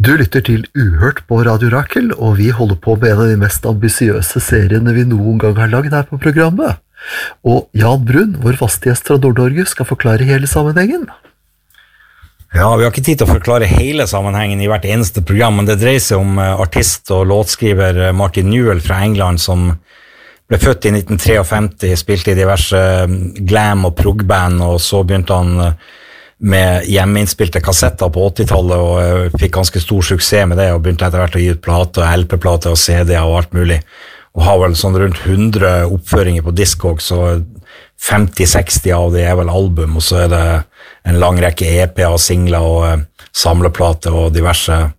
Du lytter til Uhørt på Radio Rakel, og vi holder på med en av de mest ambisiøse seriene vi noen gang har lagd her på programmet. Og Jan Brun, vår faste gjest fra Nord-Norge, skal forklare hele sammenhengen. Ja, vi har ikke tid til å forklare hele sammenhengen i hvert eneste program, men det dreier seg om artist og låtskriver Martin Newell fra England, som ble født i 1953, spilte i diverse glam- og prog-band, og så begynte han med hjemmeinnspilte kassetter på 80-tallet, og fikk ganske stor suksess med det, og begynte etter hvert å gi ut plate, LP-plate og CD og alt mulig, og har vel sånn rundt 100 oppføringer på Discogs, så 50-60 av det vel album, og så det en lang rekke EP og singler og samleplate og diverse